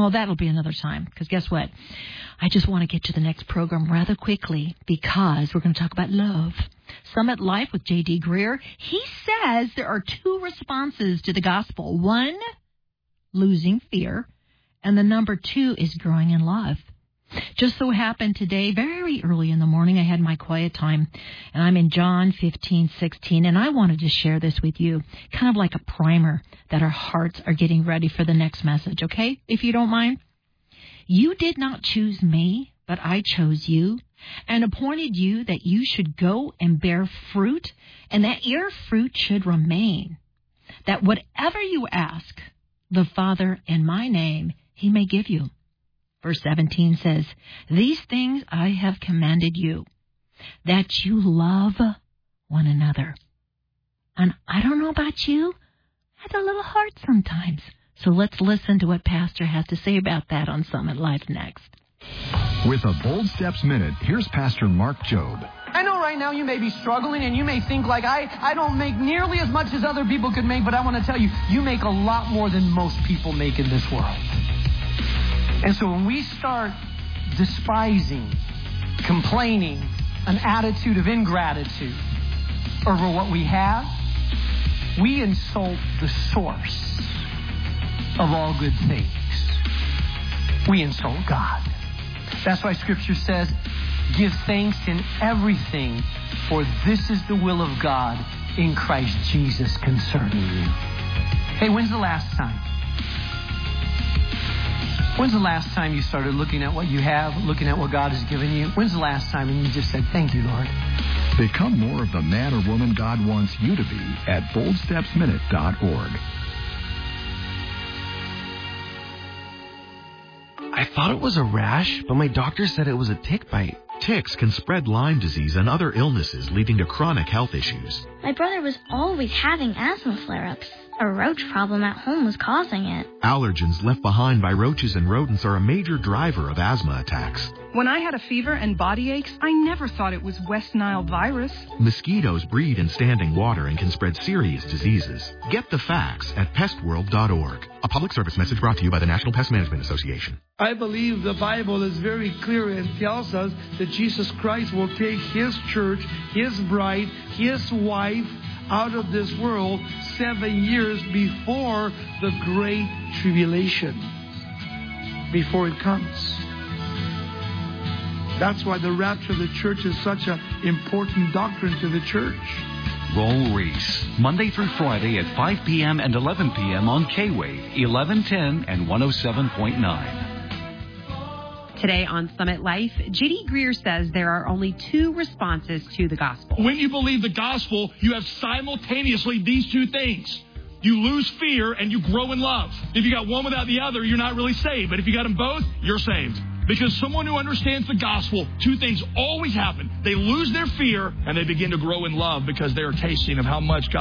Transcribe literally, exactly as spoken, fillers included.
Oh, that'll be another time, because guess what? I just want to get to the next program rather quickly because we're going to talk about love. Summit Life with J D. Greear. He says there are two responses to the gospel. One, losing fear, and the number two is growing in love. Just so happened today, very early in the morning, I had my quiet time, and I'm in John fifteen sixteen, and I wanted to share this with you, kind of like a primer that our hearts are getting ready for the next message, okay, if you don't mind? You did not choose me, but I chose you, and appointed you that you should go and bear fruit, and that your fruit should remain, that whatever you ask the Father in my name, he may give you. Verse seventeen says, these things I have commanded you, that you love one another. And I don't know about you, I have a little heart sometimes. So let's listen to what Pastor has to say about that on Summit Life next. With a Bold Steps Minute, here's Pastor Mark Jobe. I know right now you may be struggling and you may think like, I, I don't make nearly as much as other people could make, but I want to tell you, you make a lot more than most people make in this world. And so when we start despising, complaining, an attitude of ingratitude over what we have, we insult the source of all good things. We insult God. That's why Scripture says, give thanks in everything, for this is the will of God in Christ Jesus concerning you. Hey, when's the last time? When's the last time you started looking at what you have, looking at what God has given you? When's the last time and you just said, thank you, Lord? Become more of the man or woman God wants you to be at bold steps minute dot org. I thought it was a rash, but my doctor said it was a tick bite. Ticks can spread Lyme disease and other illnesses, leading to chronic health issues. My brother was always having asthma flare-ups. A roach problem at home was causing it. Allergens left behind by roaches and rodents are a major driver of asthma attacks. When I had a fever and body aches, I never thought it was West Nile virus. Mosquitoes breed in standing water and can spread serious diseases. Get the facts at pest world dot org. A public service message brought to you by the National Pest Management Association. I believe the Bible is very clear and tells us that Jesus Christ will take His church, His bride, His wife out of this world seven years before the Great Tribulation, before it comes. That's why the rapture of the church is such an important doctrine to the church. Roll Reese, Monday through Friday at five p.m. and eleven p.m. on K-Wave, eleven ten and one oh seven point nine. Today on Summit Life, J D. Greear says there are only two responses to the gospel. When you believe the gospel, you have simultaneously these two things. You lose fear and you grow in love. If you got one without the other, you're not really saved. But if you got them both, you're saved. Because someone who understands the gospel, two things always happen. They lose their fear and they begin to grow in love because they are tasting of how much God